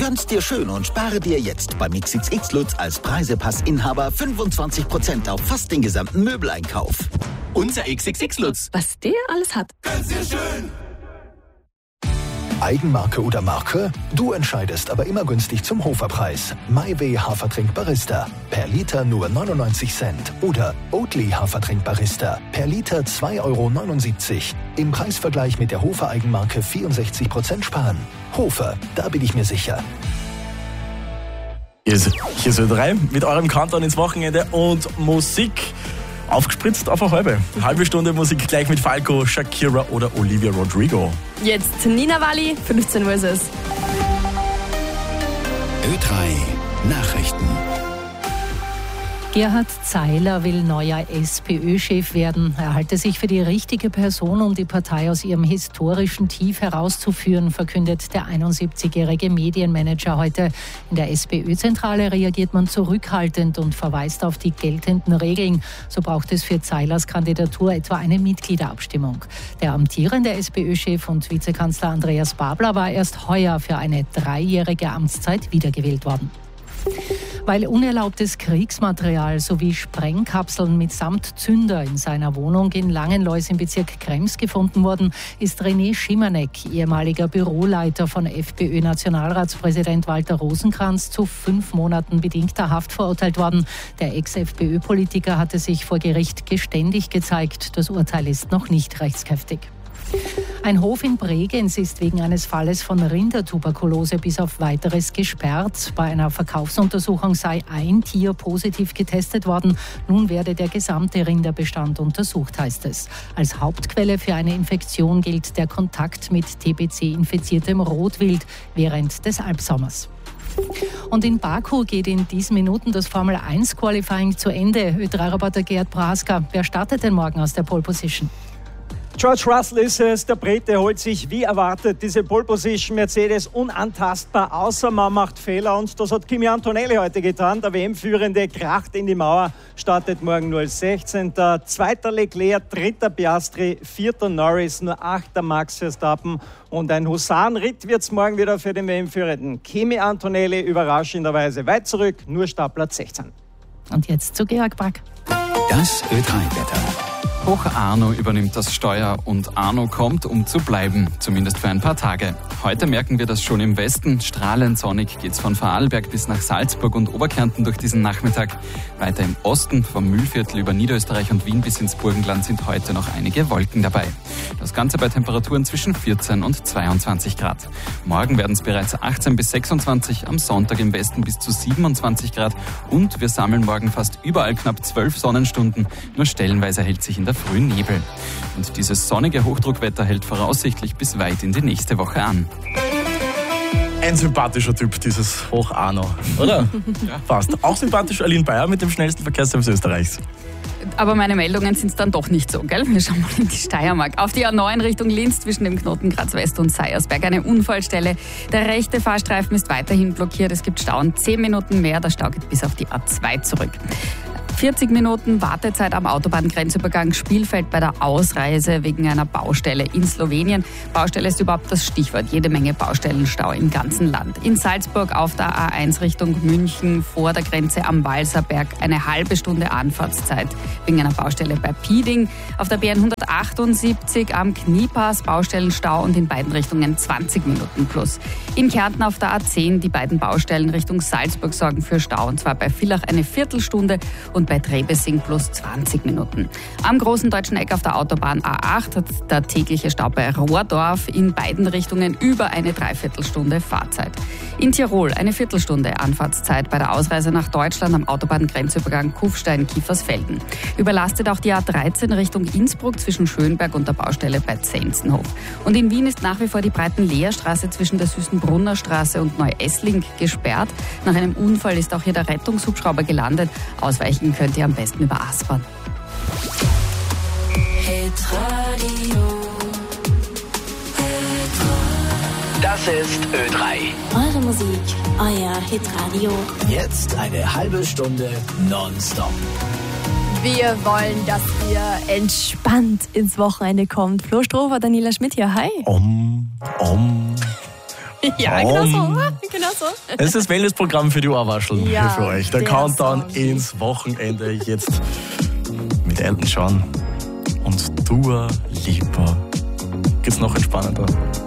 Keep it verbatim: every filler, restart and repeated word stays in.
Gön's dir schön und spare dir jetzt beim X X X Lutz als Preisepassinhaber fünfundzwanzig Prozent auf fast den gesamten Möbeleinkauf. Unser X X X Lutz. Was der alles hat. Gön's dir schön. Eigenmarke oder Marke? Du entscheidest, aber immer günstig zum Hoferpreis. MyWay Hafertrink Barista. Per Liter nur neunundneunzig Cent. Oder Oatly Hafertrink Barista. Per Liter zwei Euro neunundsiebzig. Im Preisvergleich mit der Hofer Eigenmarke vierundsechzig Prozent sparen. Hofer, da bin ich mir sicher. Hier ist, hier ist Ö drei mit eurem Countdown ins Wochenende und Musik. Aufgespritzt auf eine halbe. Halbe Stunde Musik gleich mit Falco, Shakira oder Olivia Rodrigo. Jetzt Nina Walli, fünfzehn Uhr ist es. Ö drei Nachrichten. Gerhard Zeiler will neuer SPÖ-Chef werden. Er halte sich für die richtige Person, um die Partei aus ihrem historischen Tief herauszuführen, verkündet der einundsiebzigjährige Medienmanager heute. In der SPÖ-Zentrale reagiert man zurückhaltend und verweist auf die geltenden Regeln. So braucht es für Zeilers Kandidatur etwa eine Mitgliederabstimmung. Der amtierende SPÖ-Chef und Vizekanzler Andreas Babler war erst heuer für eine dreijährige Amtszeit wiedergewählt worden. Weil unerlaubtes Kriegsmaterial sowie Sprengkapseln mitsamt Zünder in seiner Wohnung in Langenlois im Bezirk Krems gefunden wurden, ist René Schimanek, ehemaliger Büroleiter von FPÖ-Nationalratspräsident Walter Rosenkranz, zu fünf Monaten bedingter Haft verurteilt worden. Der Ex-FPÖ-Politiker hatte sich vor Gericht geständig gezeigt. Das Urteil ist noch nicht rechtskräftig. Ein Hof in Bregenz ist wegen eines Falles von Rindertuberkulose bis auf Weiteres gesperrt. Bei einer Verkaufsuntersuchung sei ein Tier positiv getestet worden. Nun werde der gesamte Rinderbestand untersucht, heißt es. Als Hauptquelle für eine Infektion gilt der Kontakt mit T B C-infiziertem Rotwild während des Albsommers. Und in Baku geht in diesen Minuten das Formel eins Qualifying zu Ende. Ö drei Reporter Gerd Braska, wer startet denn morgen aus der Pole Position? George Russell ist es, der Brite holt sich wie erwartet diese Pole Position, Mercedes unantastbar, außer man macht Fehler und das hat Kimi Antonelli heute getan. Der W M-Führende kracht in die Mauer, startet morgen nur als sechzehnter Zweiter Leclerc, dritter Piastri, vierter Norris, nur achter Max Verstappen und ein Husarenritt wird es morgen wieder für den W M-Führenden. Kimi Antonelli überraschenderweise weit zurück, nur Startplatz sechzehn. Und jetzt zu Georg Back. Das Ö drei Wetter. Auch Arno übernimmt das Steuer und Arno kommt, um zu bleiben, zumindest für ein paar Tage. Heute merken wir das schon im Westen. Strahlend sonnig geht's von Vorarlberg bis nach Salzburg und Oberkärnten durch diesen Nachmittag. Weiter im Osten, vom Mühlviertel über Niederösterreich und Wien bis ins Burgenland sind heute noch einige Wolken dabei. Das Ganze bei Temperaturen zwischen vierzehn und zweiundzwanzig Grad. Morgen werden es bereits achtzehn bis sechsundzwanzig, am Sonntag im Westen bis zu siebenundzwanzig Grad und wir sammeln morgen fast überall knapp zwölf Sonnenstunden. Nur stellenweise hält sich in der Früh Nebel. Und dieses sonnige Hochdruckwetter hält voraussichtlich bis weit in die nächste Woche an. Ein sympathischer Typ, dieses Hoch Arno, oder? Ja. Fast. Auch sympathisch Aline Bayer mit dem schnellsten Verkehrsservice Österreichs. Aber meine Meldungen sind es dann doch nicht so, gell? Wir schauen mal in die Steiermark. Auf die A neun Richtung Linz zwischen dem Knoten Graz West und Seiersberg eine Unfallstelle. Der rechte Fahrstreifen ist weiterhin blockiert. Es gibt Stauen zehn Minuten mehr. Der Stau geht bis auf die A zwei zurück. vierzig Minuten Wartezeit am Autobahngrenzübergang Spielfeld bei der Ausreise wegen einer Baustelle in Slowenien. Baustelle ist überhaupt das Stichwort. Jede Menge Baustellenstau im ganzen Land. In Salzburg auf der A eins Richtung München vor der Grenze am Walserberg eine halbe Stunde Anfahrtszeit wegen einer Baustelle bei Pieding. Auf der B N hundertachtundsiebzig am Kniepass Baustellenstau und in beiden Richtungen zwanzig Minuten plus. In Kärnten auf der A zehn die beiden Baustellen Richtung Salzburg sorgen für Stau und zwar bei Villach eine Viertelstunde und bei Trebessing plus zwanzig Minuten. Am großen deutschen Eck auf der Autobahn A acht hat der tägliche Stau bei Rohrdorf in beiden Richtungen über eine Dreiviertelstunde Fahrzeit. In Tirol eine Viertelstunde Anfahrtszeit bei der Ausreise nach Deutschland am Autobahngrenzübergang Kufstein-Kiefersfelden. Überlastet auch die A dreizehn Richtung Innsbruck zwischen Schönberg und der Baustelle bei Zenzenhof. Und in Wien ist nach wie vor die Breitenleerstraße zwischen der Süßenbrunner Straße und Neu-Essling gesperrt. Nach einem Unfall ist auch hier der Rettungshubschrauber gelandet. Ausweichen könnt ihr am besten über Aspern. Das ist Ö drei. Eure Musik, euer Hitradio. Jetzt eine halbe Stunde nonstop. Wir wollen, dass ihr entspannt ins Wochenende kommt. Flo Strohfer, Daniela Schmidt hier, hi. Om, om, Ja, genau so. Genau so. Das ist das Wellnessprogramm für die Ohrwascheln Ja, hier für euch. Der, der Countdown Song. ins Wochenende jetzt mit Elton John und Dua Lipa. Geht's noch entspannender?